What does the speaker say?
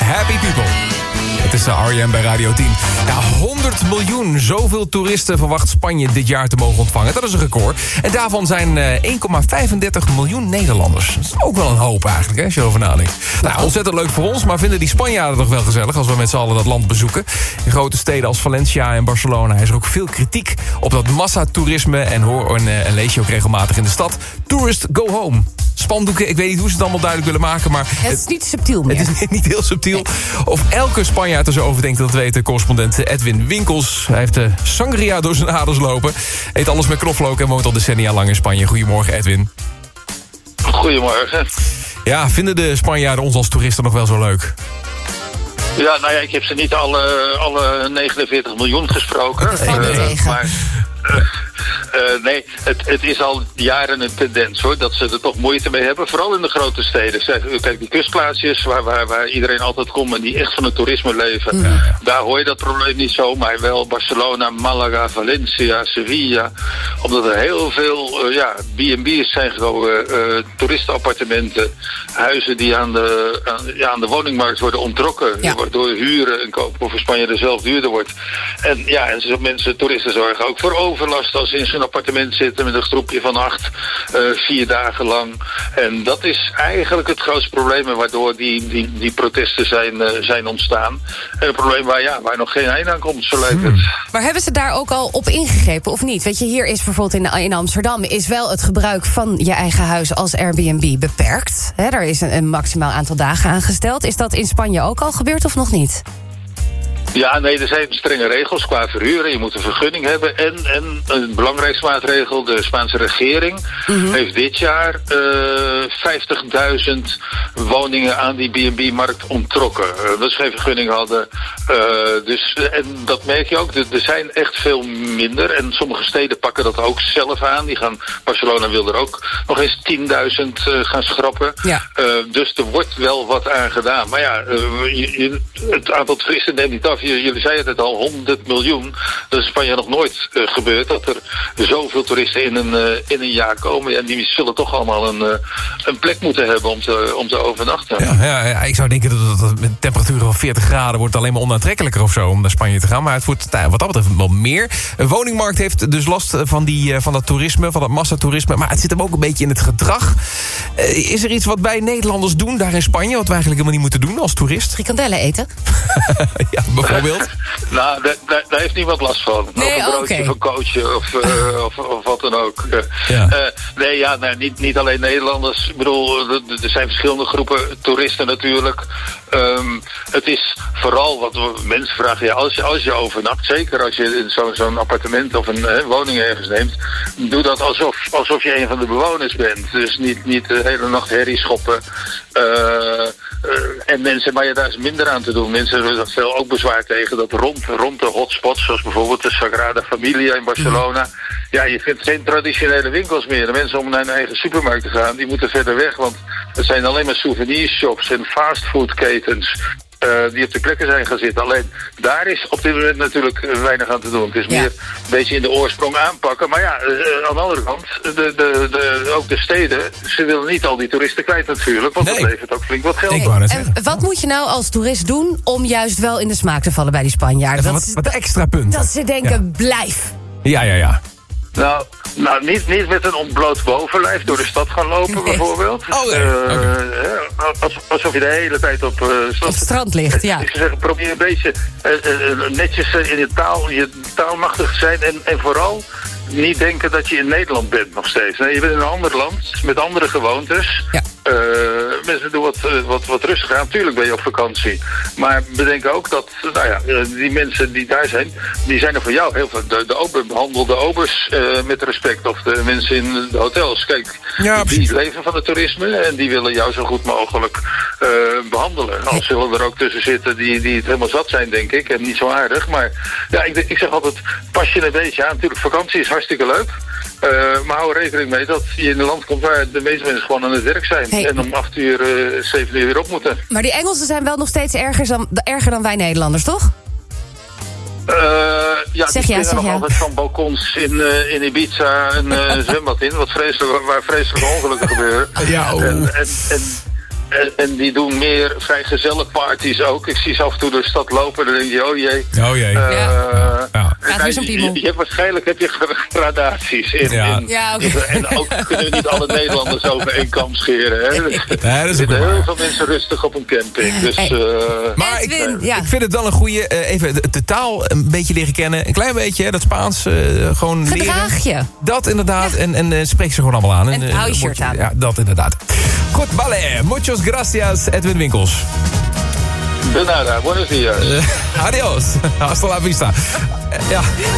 Happy People. Het is de R.E.M. bij Radio 10. Ja, 100 miljoen. Zoveel toeristen verwacht Spanje dit jaar te mogen ontvangen. Dat is een record. En daarvan zijn 1,35 miljoen Nederlanders. Dat is ook wel een hoop eigenlijk, hè, als je erover nadenkt. Nou, ontzettend leuk voor ons, maar vinden die Spanjaarden toch wel gezellig als we met z'n allen dat land bezoeken. In grote steden als Valencia en Barcelona is er ook veel kritiek op dat massatoerisme. En lees je ook regelmatig in de stad. Tourist go home. Spandoeken, ik weet niet hoe ze het allemaal duidelijk willen maken, maar het is niet subtiel meer. Het is niet heel subtiel. Nee. Of elke Spanjaard er zo over denkt, dat weet de correspondent Edwin Winkels. Hij heeft de sangria door zijn aders lopen. Eet alles met knoflook en woont al decennia lang in Spanje. Goedemorgen, Edwin. Goedemorgen. Ja, vinden de Spanjaarden ons als toeristen nog wel zo leuk? Ja, nou ja, ik heb ze niet alle 49 miljoen gesproken. Nee, het is al jaren een tendens hoor, dat ze er toch moeite mee hebben. Vooral in de grote steden. Kijk, die kustplaatsjes waar iedereen altijd komt en die echt van het toerisme leven. Ja. Daar hoor je dat probleem niet zo, maar wel Barcelona, Malaga, Valencia, Sevilla. Omdat er heel veel B&B's zijn gekomen, toeristenappartementen, huizen die aan de woningmarkt worden onttrokken. Ja. Waardoor huren en kopen voor Spanje er zelf duurder wordt. En ja, en mensen, toeristen zorgen ook voor overlast als ze in zo'n appartement zitten met een groepje van 8, 4 dagen lang. En dat is eigenlijk het grootste probleem waardoor die protesten zijn ontstaan. En een probleem waar nog geen einde aan komt, zo lijkt het. Maar hebben ze daar ook al op ingegrepen of niet? Weet je, hier is bijvoorbeeld in Amsterdam is wel het gebruik van je eigen huis als Airbnb beperkt. Daar is een maximaal aantal dagen aangesteld. Is dat in Spanje ook al gebeurd of nog niet? Ja, nee, er zijn strenge regels qua verhuren. Je moet een vergunning hebben. En een belangrijkste maatregel, de Spaanse regering heeft dit jaar 50.000 woningen aan die B&B-markt onttrokken. Dat ze geen vergunning hadden. En dat merk je ook. Er zijn echt veel minder. En sommige steden pakken dat ook zelf aan. Barcelona wil er ook nog eens 10.000 gaan schrappen. Ja. Dus er wordt wel wat aan gedaan. Maar ja, het aantal toeristen neemt niet af. Jullie zeiden het al, 100 miljoen. Dat is in Spanje nog nooit gebeurd. Dat er zoveel toeristen in een jaar komen. En die zullen toch allemaal een plek moeten hebben om te overnachten. Ja, ik zou denken dat met temperaturen van 40 graden wordt het alleen maar onaantrekkelijker of zo om naar Spanje te gaan. Maar het wordt wat dat betreft wel meer. Een woningmarkt heeft dus last van dat toerisme, van dat massatoerisme. Maar het zit hem ook een beetje in het gedrag. Is er iets wat wij Nederlanders doen daar in Spanje, wat we eigenlijk helemaal niet moeten doen als toerist? Frikandellen eten? Ja, bijvoorbeeld. Nou, daar heeft niemand last van. Nee, of een broodje van coachen of wat dan ook. Niet alleen Nederlanders. Ik bedoel, er zijn verschillende groepen toeristen natuurlijk. Het is vooral wat mensen vragen. Ja, als je overnacht, zeker als je in zo'n appartement of een woning ergens neemt, doe dat alsof je een van de bewoners bent. Dus niet de hele nacht herrie schoppen. En mensen, maar daar is minder aan te doen. Mensen hebben veel ook bezwaar tegen dat rond de hotspots, zoals bijvoorbeeld de Sagrada Familia in Barcelona. Ja, je vindt geen traditionele winkels meer. De mensen om naar een eigen supermarkt te gaan, die moeten verder weg, want het zijn alleen maar souvenirshops en fastfoodketens die op de plekken zijn gaan zitten. Alleen daar is op dit moment natuurlijk weinig aan te doen. Het is meer een beetje in de oorsprong aanpakken. Maar ja, aan de andere kant, ook de steden, ze willen niet al die toeristen kwijt natuurlijk, want dat levert ook flink wat geld. En wat moet je nou als toerist doen om juist wel in de smaak te vallen bij die Spanjaarden? Wat extra punten. Dat ze denken, blijf. Ja. Nou, niet met een ontbloot bovenlijf door de stad gaan lopen, bijvoorbeeld. Alsof je de hele tijd op het strand ligt, ja. Ik zou zeggen, probeer een beetje netjes in je taalmachtig te zijn. En vooral niet denken dat je in Nederland bent nog steeds. Nee, je bent in een ander land met andere gewoontes. Ja. Mensen doen wat rustiger aan. Natuurlijk ben je op vakantie. Maar bedenk ook dat die mensen die daar zijn, die zijn er voor jou heel veel. Behandel de obers met respect. Of de mensen in de hotels. Kijk, die leven van het toerisme en die willen jou zo goed mogelijk behandelen. Al zullen er ook tussen zitten die het helemaal zat zijn, denk ik. En niet zo aardig. Maar ja, ik zeg altijd, pas je een beetje aan. Natuurlijk, vakantie is hartstikke leuk. Maar hou er rekening mee dat je in een land komt waar de meeste mensen gewoon aan het werk zijn. En om 8 uur, 7 uur weer op moeten. Maar die Engelsen zijn wel nog steeds erger dan wij Nederlanders, toch? Die springen nog altijd van balkons in Ibiza een zwembad in. Waar vreselijke ongelukken gebeuren. En die doen meer vrijgezellenparties ook. Ik zie ze af en toe door de stad lopen en dan denk je, oh jee. Oh jee. Waarschijnlijk heb je gradaties in. En ook kunnen niet alle Nederlanders over één kam scheren. Hè? Er zitten heel veel mensen rustig op een camping. Dus, maar ik vind het wel een goede... even de taal een beetje leren kennen. Een klein beetje, hè, dat Spaans gewoon Gedraag je. leren. Dat inderdaad. Ja. En spreek ze gewoon allemaal aan. En hou je shirt aan. Ja, dat inderdaad. Goed, vale. Muchos gracias, Edwin Winkels. De nada, buenos días. Adios. Hasta la vista. Ja.